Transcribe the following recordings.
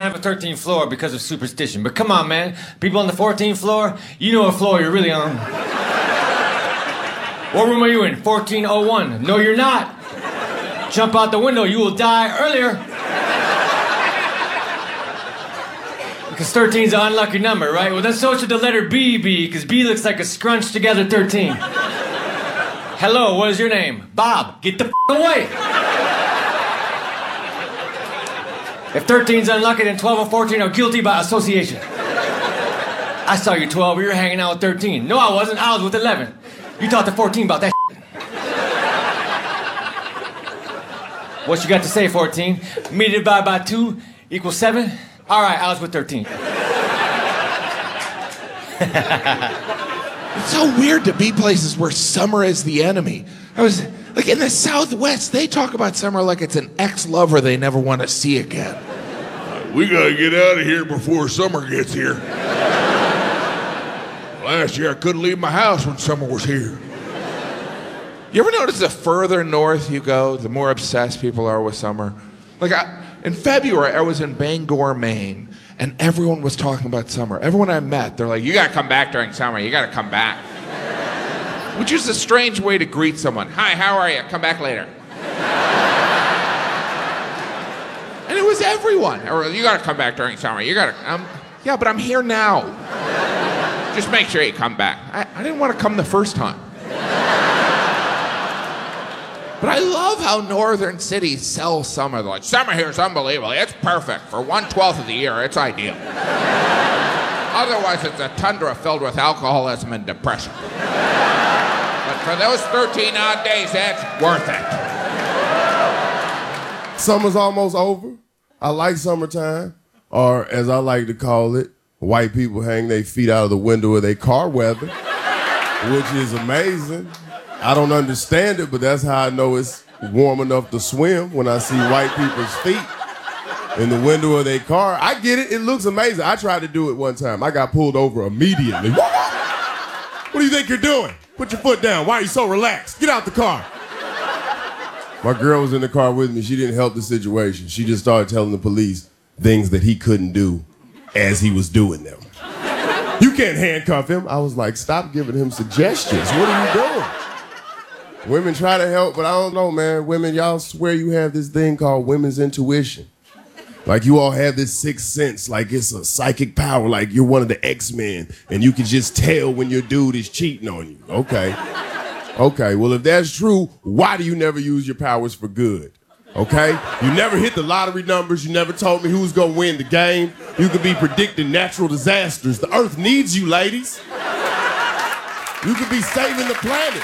have a 13th floor because of superstition. But come on, man. People on the 14th floor, you know what floor you're really on. What room are you in? 1401. No, you're not. Jump out the window, you will die earlier. Because 13 is an unlucky number, right? Well, then so should the letter B be, because B looks like a scrunched together 13. Hello, what is your name? Bob. Get the away. If 13 is unlucky, then 12 and 14 are guilty by association. I saw you 12, you were hanging out with 13. No, I wasn't, I was with 11. You talked to 14 about that shit. What you got to say, 14? Me divided by 2 equals 7? All right, I was with 13. It's so weird to be places where summer is the enemy. I was, like, in the Southwest, they talk about summer like it's an ex-lover they never want to see again. We gotta get out of here before summer gets here. Last year I couldn't leave my house when summer was here. You ever notice the further north you go, the more obsessed people are with summer? Like, in February, I was in Bangor, Maine, and everyone was talking about summer. Everyone I met, they're like, you gotta come back during summer, you gotta come back. Which is a strange way to greet someone. Hi, how are you? Come back later. And it was everyone. Or, you gotta come back during summer, you gotta, yeah, but I'm here now. Just make sure you come back. I didn't want to come the first time. But I love how northern cities sell summer. They're like, summer here is unbelievable. It's perfect. For 1/12 of the year, it's ideal. Otherwise, it's a tundra filled with alcoholism and depression. But for those 13 odd days, that's worth it. Summer's almost over. I like summertime, or as I like to call it, white people hang their feet out of the window of their car weather, which is amazing. I don't understand it, but that's how I know it's warm enough to swim, when I see white people's feet in the window of their car. I get it. It looks amazing. I tried to do it one time. I got pulled over immediately. What do you think you're doing? Put your foot down. Why are you so relaxed? Get out the car. My girl was in the car with me. She didn't help the situation. She just started telling the police things that he couldn't do as he was doing them. You can't handcuff him. I was like, stop giving him suggestions. What are you doing? Women try to help, but I don't know, man. Women, y'all swear you have this thing called women's intuition. Like you all have this sixth sense, like it's a psychic power, like you're one of the X-Men, and you can just tell when your dude is cheating on you. Okay. Okay, well, if that's true, why do you never use your powers for good? Okay? You never hit the lottery numbers. You never told me who's gonna win the game. You could be predicting natural disasters. The earth needs you, ladies. You could be saving the planet.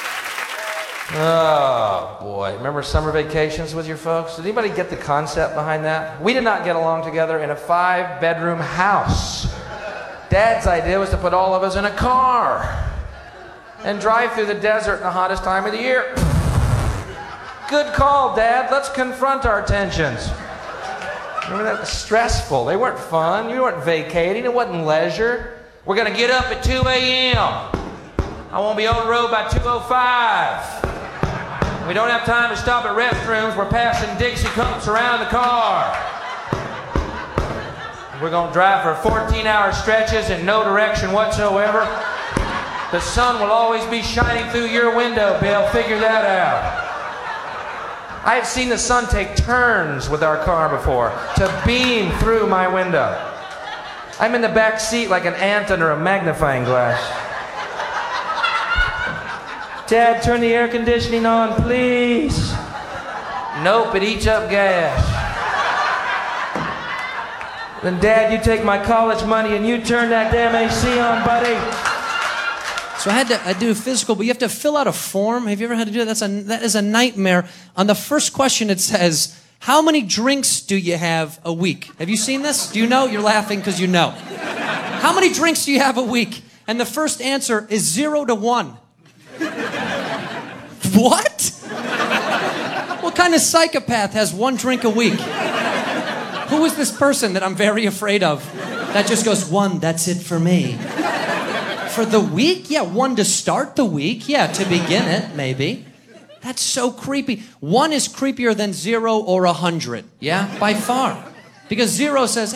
Oh, boy. Remember summer vacations with your folks? Did anybody get the concept behind that? We did not get along together in a 5-bedroom house. Dad's idea was to put all of us in a car and drive through the desert in the hottest time of the year. Good call, Dad. Let's confront our tensions. Remember that? Was stressful. They weren't fun. You weren't vacating. It wasn't leisure. We're going to get up at 2 a.m. I won't be on the road by 2:05. We don't have time to stop at restrooms. We're passing Dixie cups around the car. We're going to drive for 14-hour stretches in no direction whatsoever. The sun will always be shining through your window, Bill. Figure that out. I have seen the sun take turns with our car before to beam through my window. I'm in the back seat like an ant under a magnifying glass. Dad, turn the air conditioning on, please. Nope, it eats up gas. Then, Dad, you take my college money and you turn that damn AC on, buddy. So I do physical, but you have to fill out a form. Have you ever had to do that? That is a nightmare. On the first question, it says, how many drinks do you have a week? Have you seen this? Do you know? You're laughing because you know. How many drinks do you have a week? And the first answer is 0 to 1. What? What kind of psychopath has 1 drink a week? Who is this person that I'm very afraid of that just goes, 1, that's it for me? For the week? Yeah, 1 to start the week. Yeah, to begin it, maybe. That's so creepy. 1 is creepier than 0 or 100. Yeah, by far. Because 0 says,